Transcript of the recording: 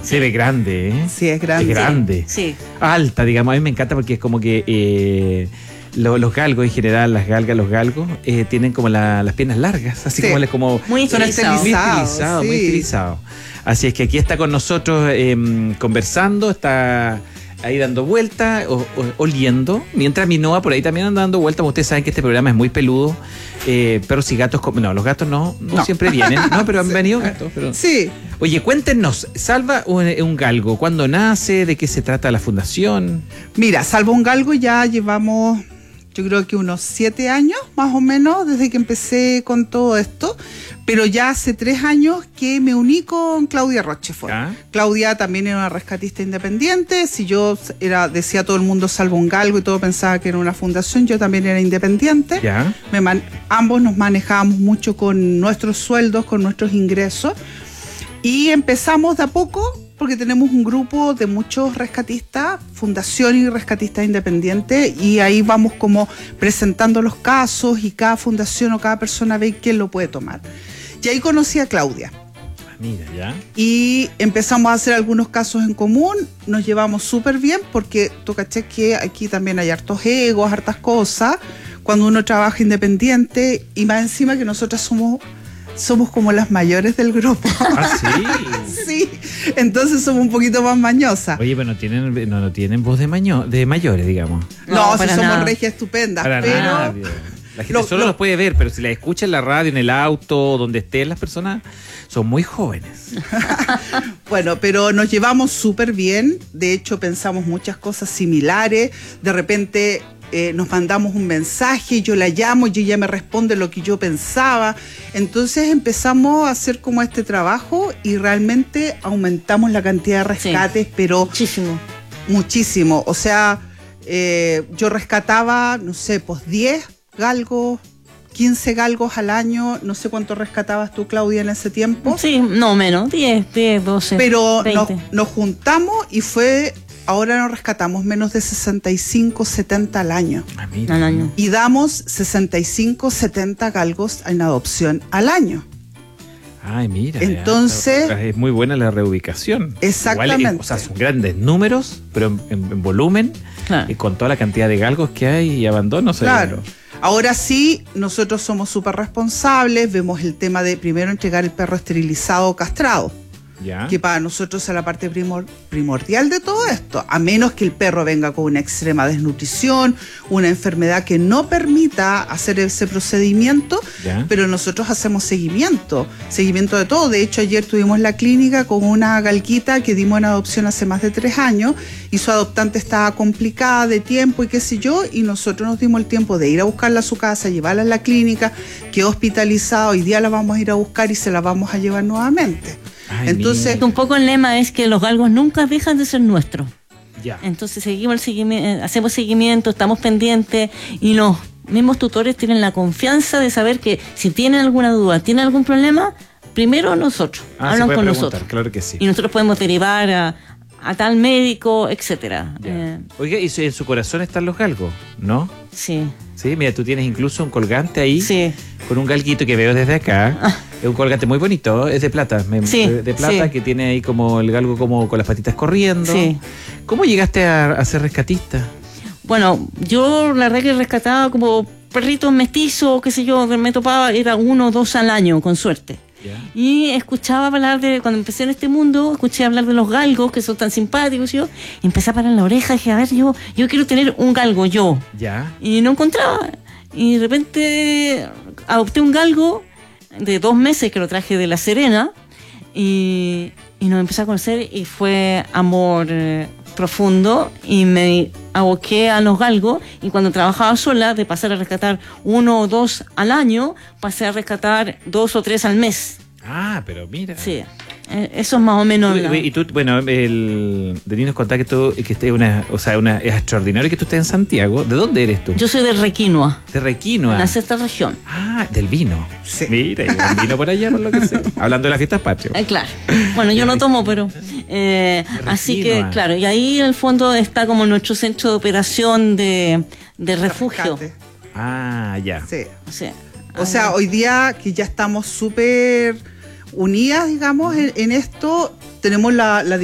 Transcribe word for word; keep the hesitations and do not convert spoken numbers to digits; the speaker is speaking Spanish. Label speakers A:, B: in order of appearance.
A: Se ve grande, ¿eh?
B: Sí, es grande.
A: Es grande.
C: Sí.
A: Alta, digamos. A mí me encanta porque es como que eh, lo, los galgos en general, las galgas, los galgos, eh, tienen como la, las piernas largas, así
B: sí.
A: como, como
C: muy
B: son
C: estilizado.
A: muy estilizado,
B: sí.
A: muy estilizado. Así es que aquí está con nosotros eh, conversando, está ahí dando vueltas, o, o, oliendo, mientras Minoa por ahí también anda dando vueltas. Ustedes saben que este programa es muy peludo. Eh, perros y gatos, no, los gatos no, no, no. siempre vienen, no, pero han sí. venido gatos. Pero...
B: Sí.
A: Oye, cuéntenos, Salva un, un Galgo, ¿cuándo nace? ¿De qué se trata la fundación?
B: Mira, Salva un Galgo ya llevamos, yo creo que unos siete años, más o menos, desde que empecé con todo esto, pero ya hace tres años que me uní con Claudia Rochefort. ¿Ah? Claudia también era una rescatista independiente. Si yo era, decía todo el mundo Salva un Galgo y todo pensaba que era una fundación, yo también era independiente.
A: ¿Ya?
B: Me man, ambos nos manejábamos mucho con nuestros sueldos, con nuestros ingresos, y empezamos de a poco, porque tenemos un grupo de muchos rescatistas, fundación y rescatistas independientes, y ahí vamos como presentando los casos y cada fundación o cada persona ve quién lo puede tomar. Y ahí conocí a Claudia.
A: Mira, ya.
B: Y empezamos a hacer algunos casos en común, nos llevamos súper bien porque tú caché que aquí también hay hartos egos, hartas cosas, cuando uno trabaja independiente, y más encima que nosotras somos... somos como las mayores del grupo.
A: ¿Ah, sí?
B: Sí, entonces somos un poquito más mañosas.
A: Oye, pero no tienen, no, no tienen voz de, maño, de mayores, digamos.
B: No,
C: no
B: si somos
C: nada.
B: regias estupendas,
A: para
B: pero...
A: Nada. La gente
B: lo,
A: solo
B: lo...
A: los puede ver, pero si la escucha en la radio, en el auto, donde estén las personas, son muy jóvenes.
B: Bueno, pero nos llevamos súper bien. De hecho, pensamos muchas cosas similares. De repente... Eh, nos mandamos un mensaje, yo la llamo y ella me responde lo que yo pensaba. Entonces empezamos a hacer como este trabajo y realmente aumentamos la cantidad de rescates, sí, pero
C: muchísimo.
B: Muchísimo. O sea, eh, yo rescataba, no sé, pues diez galgos, quince galgos al año. No sé cuánto rescatabas tú, Claudia, en ese tiempo.
C: Sí, no menos, diez, diez, doce.
B: Pero nos,
C: veinte.
B: nos juntamos y fue... Ahora nos rescatamos menos de sesenta y cinco, setenta al año.
A: Ah, mira.
C: Al año.
B: Y damos sesenta y cinco, setenta galgos en adopción al año.
A: Ay, mira.
B: Entonces...
A: Ya, es muy buena la reubicación.
B: Exactamente.
A: Igual, o sea, son grandes números, pero en, en, en volumen, claro, y con toda la cantidad de galgos que hay y abandonos.
B: Claro. Ahora sí, nosotros somos súper responsables, vemos el tema de primero entregar el perro esterilizado o castrado. ¿Ya? Que para nosotros es la parte primor, primordial de todo esto, a menos que el perro venga con una extrema desnutrición, una enfermedad que no permita hacer ese procedimiento, ¿ya? Pero nosotros hacemos seguimiento, seguimiento de todo. De hecho, ayer tuvimos la clínica con una galguita que dimos en adopción hace más de tres años y su adoptante estaba complicada de tiempo y qué sé yo, y nosotros nos dimos el tiempo de ir a buscarla a su casa, llevarla a la clínica, quedó hospitalizada, hoy día la vamos a ir a buscar y se la vamos a llevar nuevamente.
A: Ay,
B: entonces,
C: un poco el lema es que los galgos nunca dejan de ser nuestros.
A: Ya.
C: Entonces seguimos el seguimiento, hacemos seguimiento, estamos pendientes y los mismos tutores tienen la confianza de saber que si tienen alguna duda, tienen algún problema, primero nosotros,
A: ah,
C: hablan con
A: preguntar,
C: nosotros.
A: Claro que sí.
C: Y nosotros podemos derivar a, a tal médico, etcétera.
A: Eh, Oiga, y en su corazón están los galgos, ¿no?
C: Sí.
A: Sí, mira, tú tienes incluso un colgante ahí,
C: sí,
A: con un galguito que veo desde acá. Ah. Es un colgante muy bonito, es de plata, me,
C: sí,
A: de, de plata,
C: sí,
A: que tiene ahí como el galgo como con las patitas corriendo.
C: Sí.
A: ¿Cómo llegaste a, a ser rescatista?
C: Bueno, yo la verdad que rescataba como perritos mestizos, qué sé yo, me topaba, era uno o dos al año, con suerte. Yeah. Y escuchaba hablar de, cuando empecé en este mundo, escuché hablar de los galgos, que son tan simpáticos, yo, y empecé a parar la oreja y dije, a ver, yo, yo quiero tener un galgo, yo.
A: Yeah.
C: Y no encontraba. Y de repente adopté un galgo de dos meses que lo traje de La Serena y, y nos empecé a conocer y fue amor eh, profundo y me aboqué a los galgos y cuando trabajaba sola, de pasar a rescatar uno o dos al año, pasé a rescatar dos o tres al mes.
A: Ah, pero mira.
C: Sí. Eso es más o menos.
A: Y, la... y tú, bueno, el Denis nos contaba que tú, que estés una, o sea, una, es extraordinario que tú estés en Santiago. ¿De dónde eres tú?
C: Yo soy de Requinoa.
A: De Requinoa.
C: En la sexta región.
A: Ah, del vino.
B: Sí.
A: Mira, hay un vino por allá, por lo que sé. Hablando de las fiestas patrias.
C: Eh, claro. Bueno, yo no tomo, pero. Eh, así que, claro, y ahí en el fondo está como nuestro centro de operación de, de refugio.
B: Rescate.
A: Ah, ya.
B: Sí.
C: O sea,
B: o sea, hoy día que ya estamos súper unidas, digamos, en, en esto, tenemos la, la